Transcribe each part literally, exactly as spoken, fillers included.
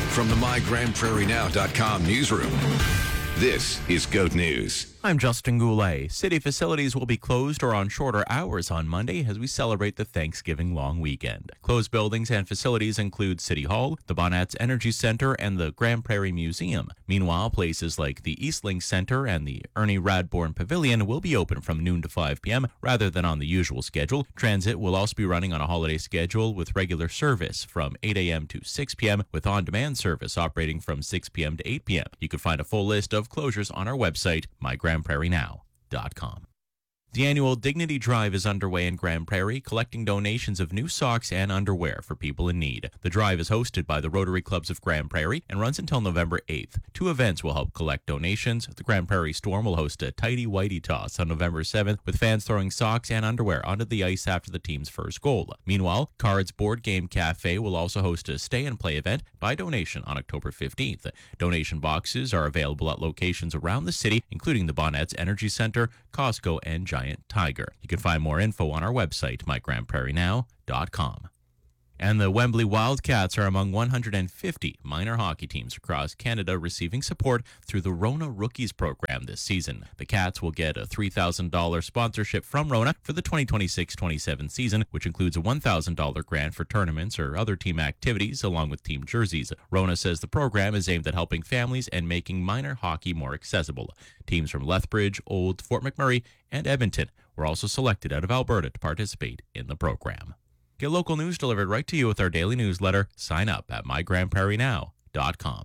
From the my grand prairie now dot com newsroom, this is GOAT News. I'm Justin Goulet. City facilities will be closed or on shorter hours on Monday as we celebrate the Thanksgiving long weekend. Closed buildings and facilities include City Hall, the Bonnets Energy Center, and the Grand Prairie Museum. Meanwhile, places like the Eastlink Center and the Ernie Radbourne Pavilion will be open from noon to five p.m. rather than on the usual schedule. Transit will also be running on a holiday schedule with regular service from eight a.m. to six p.m. with on-demand service operating from six p.m. to eight p.m. You can find a full list of closures on our website, my grand prairie now dot com. The annual Dignity Drive is underway in Grand Prairie, collecting donations of new socks and underwear for people in need. The drive is hosted by the Rotary Clubs of Grand Prairie and runs until November eighth. Two events will help collect donations. The Grand Prairie Storm will host a Tighty Whitey Toss on November seventh, with fans throwing socks and underwear onto the ice after the team's first goal. Meanwhile, Cards Board Game Cafe will also host a stay-and-play event by donation on October fifteenth. Donation boxes are available at locations around the city, including the Bonnets Energy Center, Costco, and Giant Tiger. You can find more info on our website, my grand prairie now dot com. And the Wembley Wildcats are among one hundred fifty minor hockey teams across Canada receiving support through the Rona Rookies program this season. The Cats will get a three thousand dollars sponsorship from Rona for the twenty twenty-six twenty-seven season, which includes a one thousand dollars grant for tournaments or other team activities along with team jerseys. Rona says the program is aimed at helping families and making minor hockey more accessible. Teams from Lethbridge, Old, Fort McMurray, and Edmonton were also selected out of Alberta to participate in the program. Get local news delivered right to you with our daily newsletter. Sign up at my grand prairie now dot com.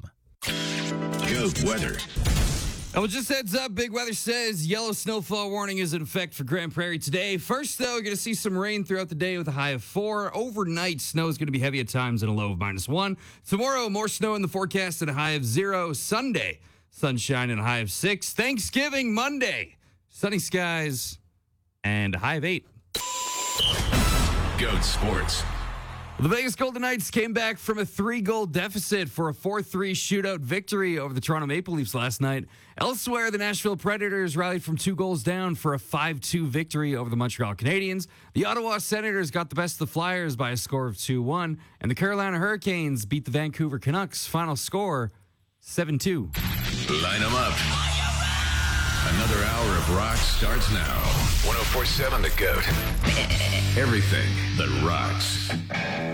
GOAT weather. Oh, well, just heads up, Big Weather says yellow snowfall warning is in effect for Grand Prairie today. First, though, you're going to see some rain throughout the day with a high of four. Overnight, snow is going to be heavy at times and a low of minus one. Tomorrow, more snow in the forecast and a high of zero. Sunday, sunshine and a high of six. Thanksgiving, Monday, sunny skies and a high of eight. GOAT Sports. The Vegas Golden Knights came back from a three-goal deficit for a four three shootout victory over the Toronto Maple Leafs last night. Elsewhere, the Nashville Predators rallied from two goals down for a five two victory over the Montreal Canadiens. The Ottawa Senators got the best of the Flyers by a score of two one, and the Carolina Hurricanes beat the Vancouver Canucks. Final score, seven two. Line them up. Another hour of rock starts now. one oh four point seven The GOAT. Everything that rocks.